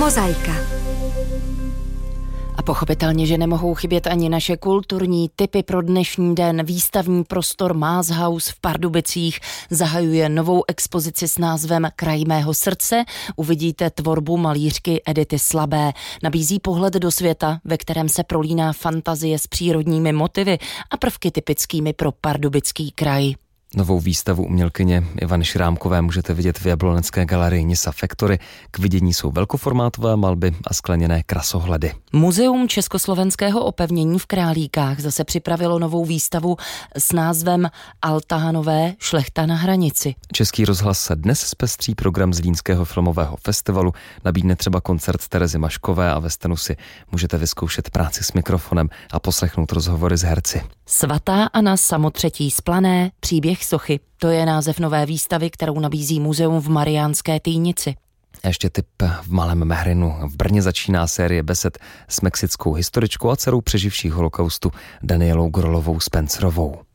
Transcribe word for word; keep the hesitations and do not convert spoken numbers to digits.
Mozaika. A pochopitelně, že nemohou chybět ani naše kulturní tipy pro dnešní den. Výstavní prostor Maashaus v Pardubicích zahajuje novou expozici s názvem Kraj mého srdce. Uvidíte tvorbu malířky Edity Slabé. Nabízí pohled do světa, ve kterém se prolíná fantazie s přírodními motivy a prvky typickými pro Pardubický kraj. Novou výstavu umělkyně Ivany Šrámkové můžete vidět v Jablonecké galerii Nisa Factory. K vidění jsou velkoformátové malby a skleněné krasohledy. Muzeum československého opevnění v Králíkách zase připravilo novou výstavu s názvem Altánové šlechta na hranici. Český rozhlas se dnes zpestří program z Línského filmového festivalu, nabídne třeba koncert Terezy Maškové a ve stenu si můžete vyzkoušet práci s mikrofonem a poslechnout rozhovory s herci. Svatá Anna Samotřetí z Plané, příběh sochy. To je název nové výstavy, kterou nabízí muzeum v Mariánské Týnici. A ještě tip v Malém Mehrinu. V Brně začíná série besed s mexickou historičkou a dcerou přeživší holokaustu Danielou Grolovou Spencerovou.